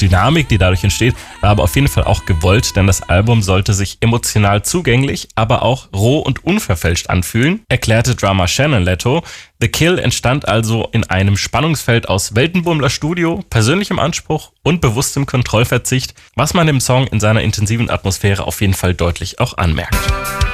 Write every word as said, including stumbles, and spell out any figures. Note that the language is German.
Dynamik, die dadurch entsteht, war aber auf jeden Fall auch gewollt, denn das Album sollte sich emotional zugänglich, aber auch roh und unverfälscht anfühlen, erklärte Drummer Shannon Letto. The Kill entstand also in einem Spannungsfeld aus Weltenbummler Studio, persönlichem Anspruch und bewusstem Kontrollverzicht, was man dem Song in seiner intensiven Atmosphäre auf jeden Fall deutlich auch anmerkt.